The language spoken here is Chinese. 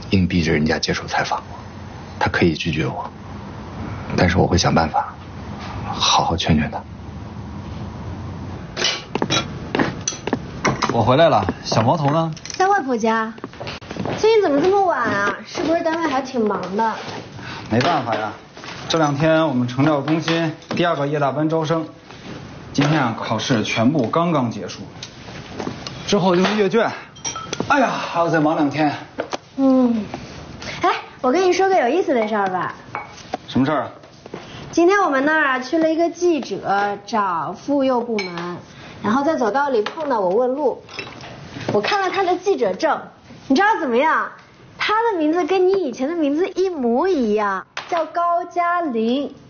硬逼着人家接受采访，他可以拒绝我，但是我会想办法好好劝劝他。 我回来了，小毛头呢？ 在外婆家。最近怎么这么晚啊？是不是单位还挺忙的？ 没办法呀，这2天我们成调中心第2个夜大班招生，今天啊考试全部刚刚结束，之后就是阅卷，哎呀还要再忙2天。 哎，我跟你说个有意思的事儿吧。 什么事儿啊？ 今天我们那儿啊去了一个记者找妇幼部门，然后在走道里碰到我问路，我看了他的记者证，你知道怎么样？他的名字跟你以前的名字一模一样，叫高加林。